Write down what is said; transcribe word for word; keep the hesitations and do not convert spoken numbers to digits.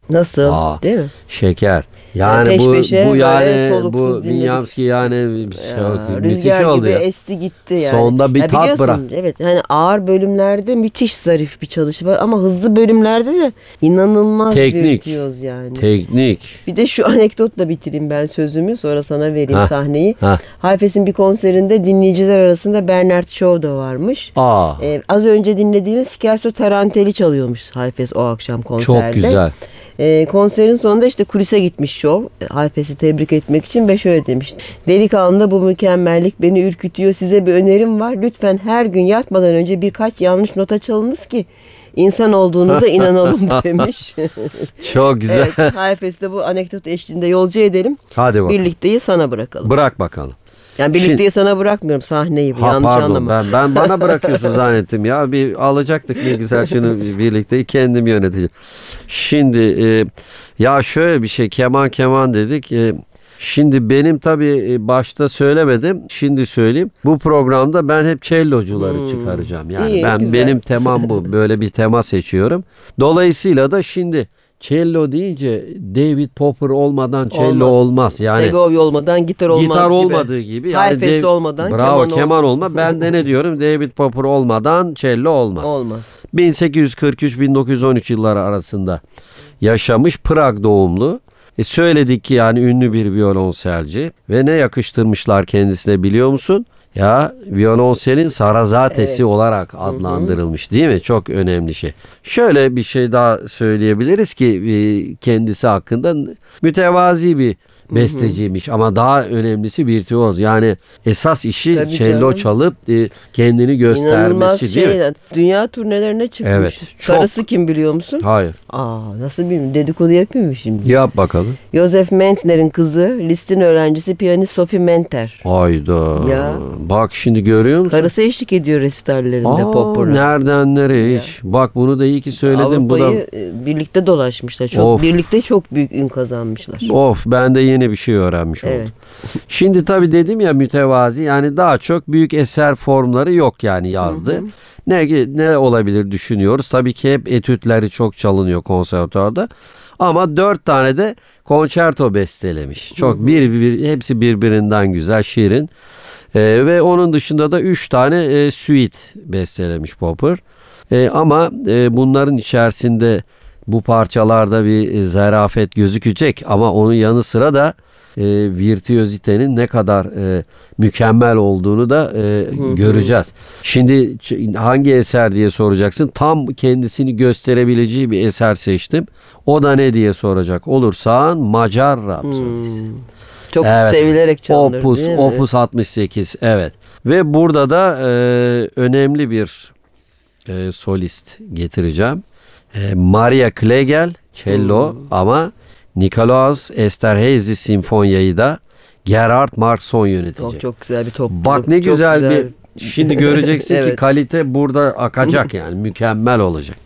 Nasıl? Aa, Değil mi? şeker. Yani Peş bu peşe bu yani soluksuz bu dinledik. Wieniawski yani Ya, çok müthiş rüzgar oldu gibi ya. esti gitti yani. Sonda bir Ya tat biliyorsun, bırak. evet, hani ağır bölümlerde müthiş zarif bir çalışı var ama hızlı bölümlerde de inanılmaz Teknik. virtüöz yani. Teknik. Bir de şu anekdotla bitireyim ben sözümü, sonra sana vereyim Heh, sahneyi. heh. Hayfes'in bir konserinde dinleyiciler arasında Bernard Shaw da varmış. Aa, Ee, az önce dinlediğimiz Scherzo Taranteli çalıyormuş Hayfes o akşam konserde. çok güzel. Ee, konserin sonunda işte kulise gitmiş Shaw, Hayfes'i tebrik etmek için ve şöyle demiş. Delikanlı, bu mükemmellik beni ürkütüyor. Size bir önerim var. Lütfen her gün yatmadan önce birkaç yanlış nota çalınız ki insan olduğunuza inanalım demiş. Çok güzel. Evet, Hayfes'te bu anekdot eşliğinde yolcu edelim. Hadi bakalım. Birlikteyi sana bırakalım. Bırak bakalım. Yani birlikteyi Şimdi- sana bırakmıyorum, sahneyi. Ha, Yanlış pardon, anlama. ben ben bana bırakıyorsun zannettim ya. Bir alacaktık ne güzel şunu birlikte kendim yöneteceğim. Şimdi e, ya şöyle bir şey, keman keman dedik. E, şimdi benim tabii e, başta söylemedim. Şimdi söyleyeyim. Bu programda ben hep cellocuları Hmm. çıkaracağım. Yani İyi, ben güzel. benim temam bu. Böyle bir tema seçiyorum. Dolayısıyla da şimdi cello deyince David Popper olmadan cello olmaz. Olmaz. Yani Segovia olmadan gitar olmaz gitar gibi. olmadığı gibi. Yani Hayfes Dav- olmadan bravo, keman, keman olmaz. olma. Ben de ne diyorum? David Popper olmadan cello olmaz. Olmaz. bin sekiz yüz kırk üç bin dokuz yüz on üç yılları arasında yaşamış, Prag doğumlu. E söyledik ki yani ünlü bir violonselci ve ne yakıştırmışlar kendisine biliyor musun? Ya violonselin Sarazatesi Evet. olarak adlandırılmış, değil mi? Çok önemli şey. Şöyle bir şey daha söyleyebiliriz ki e, kendisi hakkında mütevazi bir besteciymiş ama daha önemlisi virtüöz. Yani esas işi Tabii cello canım. çalıp e, kendini İnanılmaz göstermesi, değil mi? şey. Dünya turnelerine çıkmış. Evet, çok. Karısı kim biliyor musun? Hayır. Aa, nasıl bilmiyorum. Dedikodu yapayım mı şimdi? Yap bakalım. Joseph Mentner'in kızı, Liszt'in öğrencisi piyanist Sophie Mentner. Hayda. Ya. Bak şimdi görüyor musun? Karısı eşlik ediyor resitallerinde Aa, Popper'a. nereden nereye hiç. Bak bunu da iyi ki söyledin. Bu da Avrupa'yı e, birlikte dolaşmışlar. Çok Of. birlikte çok büyük ün kazanmışlar. of, ben de yeni bir şey öğrenmiş oldum. Evet. Şimdi tabii dedim ya mütevazi, yani daha çok büyük eser formları yok yani yazdı. Ne ne olabilir düşünüyoruz. Tabii ki hep etütleri çok çalınıyor konservatuarda. Ama dört tane de konçerto bestelemiş. Çok bir, bir hepsi birbirinden güzel, şirin. Ee, ve onun dışında da üç tane e, suite bestelemiş Popper. E, ama e, bunların içerisinde bu parçalarda bir e, zarafet gözükecek ama onun yanı sıra da e, virtüözitenin ne kadar e, mükemmel olduğunu da e, göreceğiz. Şimdi ç- hangi eser diye soracaksın. Tam kendisini gösterebileceği bir eser seçtim. O da ne diye soracak olursan Macar Rapsodisi. Hmm. Çok Evet. sevilerek çalınır, Opus, değil mi? Opus altmış sekiz, evet. Ve burada da e, önemli bir e, solist getireceğim. E, Maria Klegel cello Hmm. ama Nikolaus Esterhazy Sinfonya'yı da Gerhard Markson yönetecek. Çok çok güzel bir topluluk. Bak ne Çok güzel, bir şimdi göreceksin ki Evet. kalite burada akacak yani mükemmel olacak.